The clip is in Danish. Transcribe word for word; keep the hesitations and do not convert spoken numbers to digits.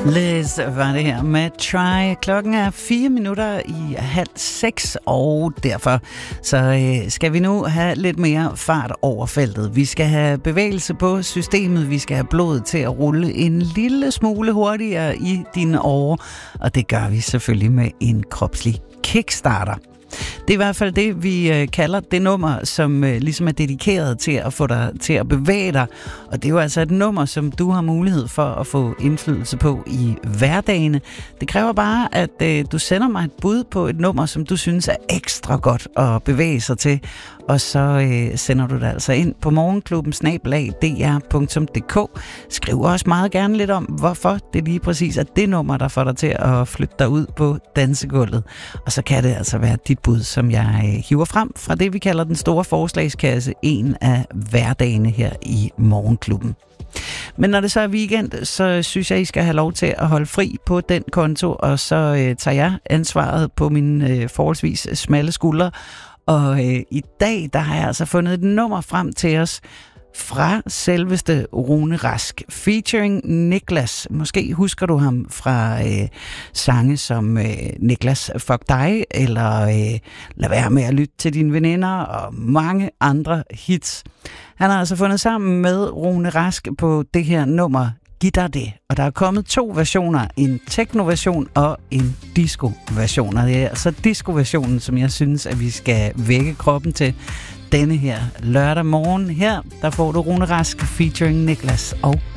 Liz var det her med Try. Klokken er fire minutter i halv seks, og derfor så øh, skal vi nu have lidt mere fart over feltet. Vi skal have bevægelse på systemet, vi skal have blodet til at rulle en lille smule hurtigere i dine årer, og det gør vi selvfølgelig med en kropslig kickstarter. Det er i hvert fald det, vi øh, kalder det nummer, som øh, ligesom er dedikeret til at få dig til at bevæge dig. Og det er jo altså et nummer, som du har mulighed for at få indflydelse på i hverdagene. Det kræver bare, at øh, du sender mig et bud på et nummer, som du synes er ekstra godt at bevæge sig til. Og så øh, sender du det altså ind på morgenklubben snabel-a d r punktum d k. Skriv også meget gerne lidt om, hvorfor det lige præcis er det nummer, der får dig til at flytte dig ud på dansegulvet. Og så kan det altså være dit bud, som jeg øh, hiver frem fra det, vi kalder den store forslagskasse, en af hverdagene her i morgenklubben. Men når det så er weekend, så synes jeg, I skal have lov til at holde fri på den konto, og så øh, tager jeg ansvaret på mine øh, forholdsvis smalle skuldre. Og øh, i dag, der har jeg altså fundet et nummer frem til os fra selveste Rune Rask, featuring Niklas. Måske husker du ham fra øh, sange som øh, Niklas, fuck dig, eller øh, lad være med at lytte til dine veninder, og mange andre hits. Han har altså fundet sammen med Rune Rask på det her nummer, Giv dig det. Og der er kommet to versioner, en techno-version og en disco-version. Og det er altså disco-versionen, som jeg synes, at vi skal vække kroppen til denne her lørdag morgen. Her, der får du Rune Rask featuring Niklas og